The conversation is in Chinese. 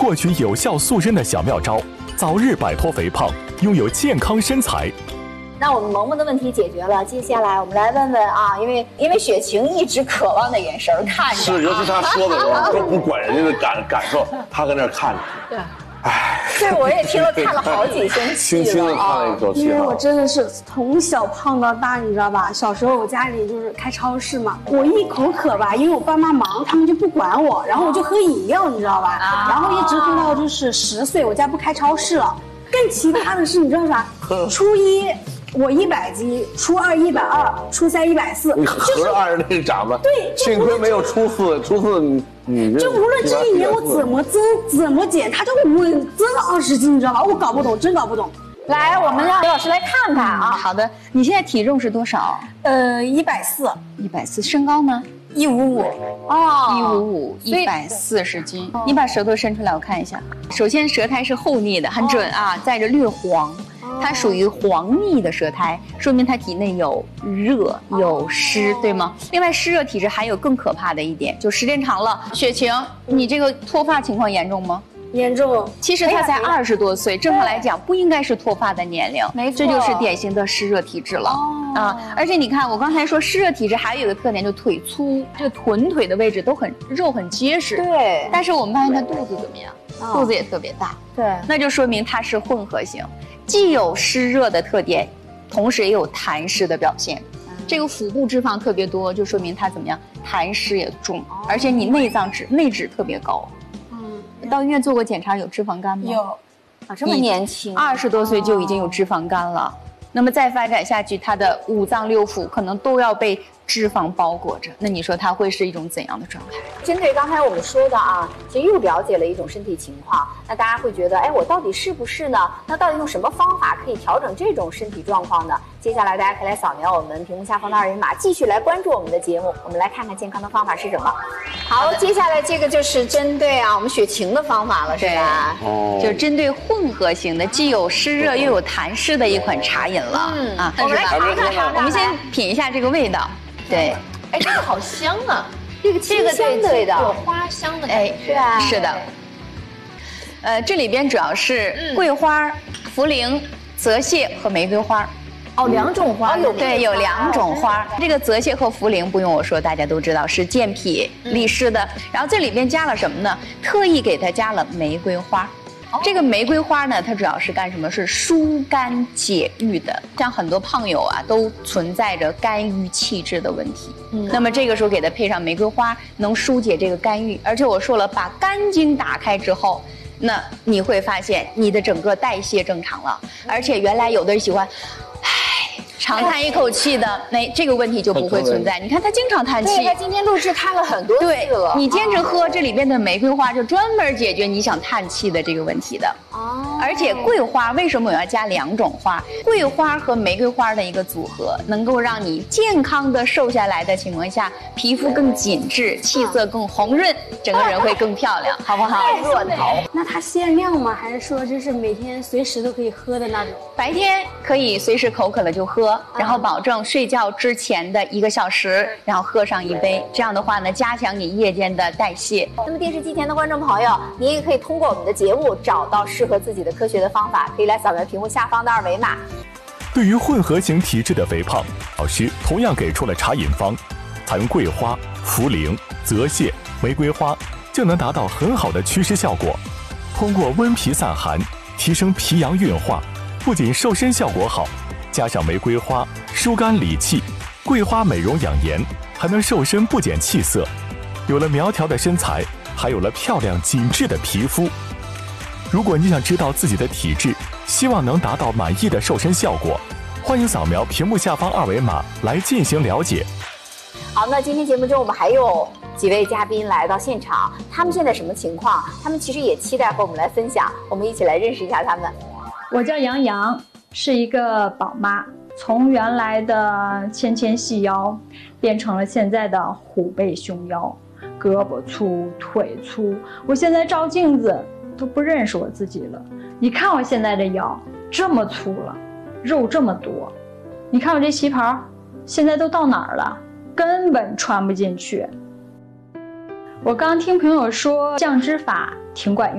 获取有效塑身的小妙招，早日摆脱肥胖，拥有健康身材。 那我们萌萌的问题解决了，接下来我们来问问啊，因为雪晴一直渴望的眼神看着， 是，尤其他说的时候都不管人家的感受，他搁那看着。 对。对，我也听了看了好几声气轻轻的叹了一口气。 因为我真的是从小胖到大，你知道吧？小时候我家里就是开超市嘛，我一口渴吧，因为我爸妈忙，他们就不管我，然后我就喝饮料，你知道吧？然后一直喝到就是10岁，我家不开超市了。更奇葩的是，你知道啥？初一我100斤，初二120，初三140， 你合按着那个长吧。 对， 幸亏没有初四你就无论这一年我怎么增怎么减，它就稳增了20斤，你知道吧？我搞不懂，真搞不懂。 来，我们让刘老师来看看啊。 好的，你现在体重是多少 ？140， 身高呢 ？155。 哦，155，140斤。你把舌头伸出来，我看一下。首先，舌苔是厚腻的，很准啊，带着略黄。它属于黄腻的舌苔，说明它体内有热有湿，对吗？另外，湿热体质还有更可怕的一点，就时间长了，雪晴，你这个脱发情况严重吗？ 严重。 其实他才20多岁，正常来讲不应该是脱发的年龄， 没错， 这就是典型的湿热体质了。而且你看，我刚才说湿热体质还有一个特点，就腿粗，这个臀腿的位置都肉很结实。 对。 但是我们发现他肚子怎么样？肚子也特别大。 对。 那就说明它是混合型，既有湿热的特点，同时也有痰湿的表现。这个腹部脂肪特别多，就说明它怎么样？痰湿也重，而且你内脂特别高。到医院做过检查，有脂肪肝吗？ 有。 啊，这么年轻 ，20多岁就已经有脂肪肝了。那么再发展下去，他的5脏6腑可能都要被脂肪包裹着。那你说他会是一种怎样的状态？ 针对刚才我们说的啊，其实又了解了一种身体情况。那大家会觉得，哎，我到底是不是呢？那到底用什么方法可以调整这种身体状况呢？接下来大家可以来扫描我们屏幕下方的2维码，继续来关注我们的节目。我们来看看健康的方法是什么。好，接下来这个就是针对啊我们雪晴的方法了，是吧？ 就针对混合型的，既有湿热又有痰湿的一款茶饮了。 我们来尝尝。 我们先品一下这个味道。对， 哎，这个好香啊！ 这个清香的味道， 有花香的感觉。 是吧？ 是的。这里边主要是桂花、茯苓、泽泻和玫瑰花。 哦，2种花。 对，有2种花。这个泽泻和茯苓不用我说，大家都知道是健脾利湿的。然后这里边加了什么呢？特意给它加了玫瑰花。这个玫瑰花呢，它主要是干什么？是疏肝解郁的。像很多胖友啊，都存在着肝郁气滞的问题。那么这个时候给它配上玫瑰花，能疏解这个肝郁。而且我说了，把肝经打开之后，那你会发现你的整个代谢正常了。而且原来有的人喜欢，长叹一口气的，这个问题就不会存在。你看他经常叹气， 对，他今天录制看了很多次了。 你坚持喝这里边的玫瑰花，就专门解决你想叹气的这个问题的。而且桂花为什么我要加2种花？桂花和玫瑰花的一个组合，能够让你健康的瘦下来的情况下，皮肤更紧致，气色更红润，整个人会更漂亮，好不好？ 若桃。 那它限量吗？还是说就是每天随时都可以喝的那种？ 白天可以随时口渴了就喝，然后保证睡觉之前的1个小时，然后喝上1杯。这样的话呢，加强你夜间的代谢。 那么电视机前的观众朋友，您也可以通过我们的节目找到适合自己的科学的方法，可以来扫描屏幕下方的2维码。 对于混合型体质的肥胖，老师同样给出了茶饮方，采用桂花、茯苓、泽泻、玫瑰花，就能达到很好的祛湿效果。通过温脾散寒，提升脾阳运化，不仅瘦身效果好，加上玫瑰花疏肝理气，桂花美容养颜，还能瘦身不减气色。有了苗条的身材，还有了漂亮紧致的皮肤。如果你想知道自己的体质，希望能达到满意的瘦身效果，欢迎扫描屏幕下方2维码来进行了解。 好，那今天节目中我们还有几位嘉宾来到现场，他们现在什么情况？他们其实也期待和我们来分享，我们一起来认识一下他们。 我叫杨洋，是一个宝妈，从原来的纤纤细腰变成了现在的虎背熊腰，胳膊粗腿粗，我现在照镜子都不认识我自己了。你看我现在这腰这么粗了，肉这么多，你看我这旗袍现在都到哪儿了，根本穿不进去。我刚听朋友说降脂法挺管用。